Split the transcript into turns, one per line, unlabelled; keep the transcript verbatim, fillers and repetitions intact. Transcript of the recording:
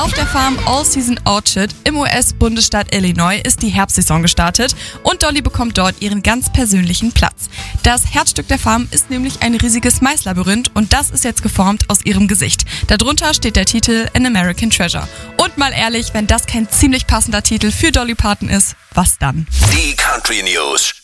Auf der Farm All Season Orchard im U S-Bundesstaat Illinois ist die Herbstsaison gestartet und Dolly bekommt dort ihren ganz persönlichen Platz. Das Herzstück der Farm ist nämlich ein riesiges Maislabyrinth und das ist jetzt geformt aus ihrem Gesicht. Darunter steht der Titel An American Treasure. Und mal ehrlich, wenn das kein ziemlich passender Titel für Dolly Parton ist, was dann?
Die Country News.